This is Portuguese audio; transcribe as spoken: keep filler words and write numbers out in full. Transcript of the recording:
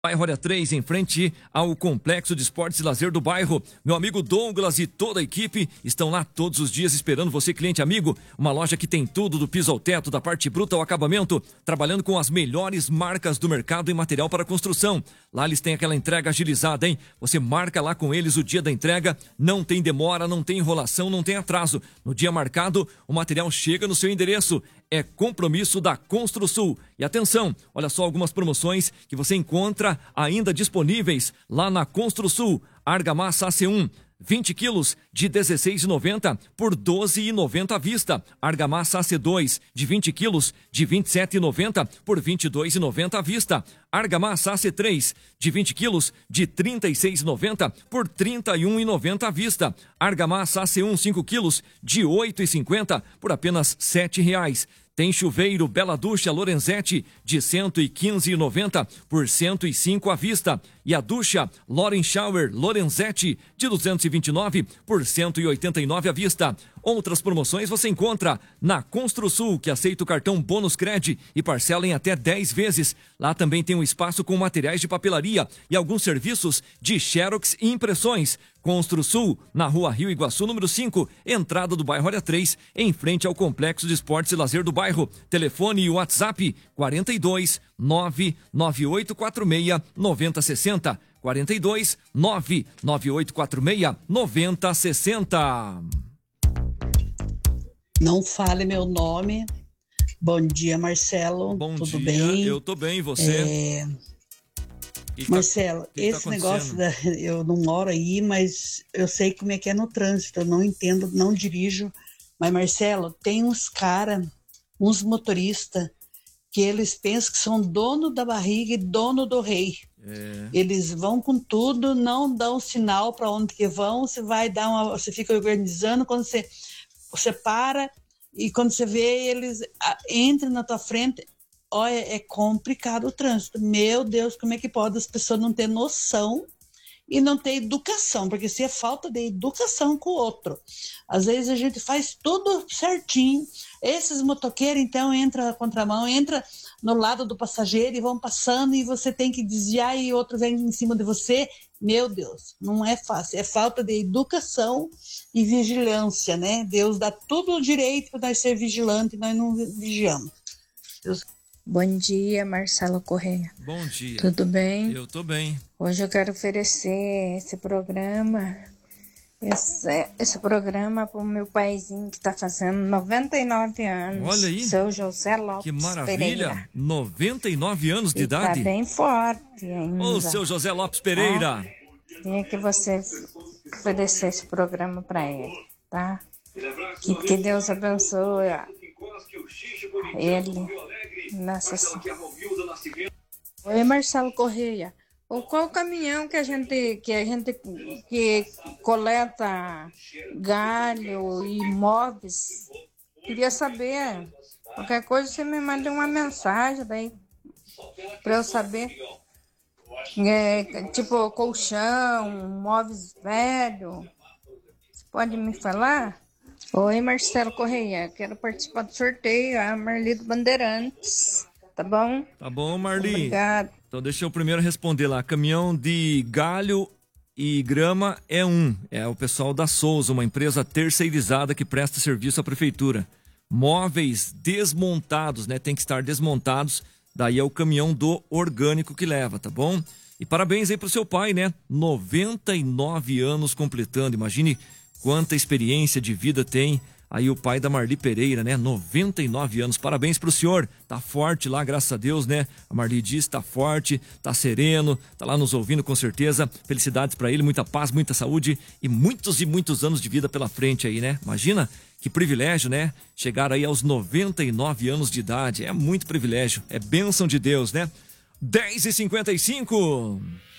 Bairro Área três, em frente ao Complexo de Esportes e Lazer do bairro. Meu amigo Douglas e toda a equipe estão lá todos os dias esperando você, cliente amigo. Uma loja que tem tudo, do piso ao teto, da parte bruta ao acabamento, trabalhando com as melhores marcas do mercado em material para construção. Lá eles têm aquela entrega agilizada, hein? Você marca lá com eles o dia da entrega, não tem demora, não tem enrolação, não tem atraso. No dia marcado, o material chega no seu endereço. É compromisso da Construsul. E atenção, olha só algumas promoções que você encontra ainda disponíveis lá na Construsul. Argamassa A C um, vinte quilos de dezesseis reais e noventa centavos por doze reais e noventa centavos à vista. Argamassa A C dois de vinte quilos de vinte e sete reais e noventa centavos por vinte e dois reais e noventa centavos à vista. Argamassa A C três de vinte quilos de trinta e seis reais e noventa centavos por trinta e um reais e noventa centavos à vista. Argamassa A C um cinco quilos de oito reais e cinquenta centavos por apenas sete reais. Tem chuveiro Bela Ducha Lorenzetti de cento e quinze reais e noventa centavos por cento e cinco reais à vista. E a ducha Loren Shower Lorenzetti de duzentos e vinte e nove reais por cento e oitenta e nove reais à vista. Outras promoções você encontra na Construsul, que aceita o cartão Bônus Cred e parcela em até dez vezes. Lá também tem um espaço com materiais de papelaria e alguns serviços de xerox e impressões. Construsul, na rua Rio Iguaçu, número cinco, entrada do bairro Área três, em frente ao Complexo de Esportes e Lazer do bairro. Telefone e WhatsApp quarenta e dois, nove nove oito quatro seis, nove zero seis zero. quarenta e dois, nove nove oito quatro seis, nove zero seis zero. Não fale meu nome. Bom dia, Marcelo. Bom Tudo dia, bem? eu tô bem, e você? É... Que que Marcelo, tá, que esse tá negócio, da... eu não moro aí, mas eu sei como é que é no trânsito, eu não entendo, não dirijo. Mas, Marcelo, tem uns caras, uns motoristas, que eles pensam que são dono da barriga e dono do rei. É. Eles vão com tudo, não dão sinal para onde que vão, você vai dar uma, você fica organizando, quando você, você para e quando você vê eles entram na tua frente, olha, é complicado o trânsito. Meu Deus, como é que pode as pessoas não ter noção e não ter educação? Porque se é falta de educação com o outro. Às vezes a gente faz tudo certinho. Esses motoqueiros, então, entram na contramão, entra no lado do passageiro e vão passando e você tem que desviar e outro vem em cima de você. Meu Deus, não é fácil. É falta de educação e vigilância, né? Deus dá tudo o direito para nós ser vigilantes e nós não vigiamos. Deus... Bom dia, Marcelo Correia. Bom dia. Tudo bem? Eu tô bem. Hoje eu quero oferecer esse programa, esse, esse programa para o meu paizinho que está fazendo noventa e nove anos. Olha aí. Seu José Lopes Que maravilha. Pereira. noventa e nove anos de e idade. Tá bem forte ainda. Ô, seu José Lopes Pereira. Ah, queria que você oferecesse esse programa para ele, tá? Que, que Deus abençoe ele. Nossa Senhora. Oi, Marcelo Correia. Qual o caminhão que a gente que a gente que coleta galho e móveis? Queria saber. Qualquer coisa você me manda uma mensagem daí para eu saber. É, tipo colchão, móveis velhos. Pode me falar? Oi, Marcelo Correia, quero participar do sorteio, a Marli do Bandeirantes, tá bom? Tá bom, Marli. Obrigado. Então deixa eu primeiro responder lá, caminhão de galho e grama é um, é o pessoal da Souza, uma empresa terceirizada que presta serviço à prefeitura. Móveis desmontados, né, tem que estar desmontados, daí é o caminhão do orgânico que leva, tá bom? E parabéns aí pro seu pai, né, noventa e nove anos completando, imagine quanta experiência de vida tem aí o pai da Marli Pereira, né? noventa e nove anos. Parabéns pro senhor. Tá forte lá, graças a Deus, né? A Marli diz, tá forte, tá sereno, tá lá nos ouvindo com certeza. Felicidades pra ele, muita paz, muita saúde e muitos e muitos anos de vida pela frente aí, né? Imagina que privilégio, né? Chegar aí aos noventa e nove anos de idade. É muito privilégio. É bênção de Deus, né? dez e cinquenta e cinco.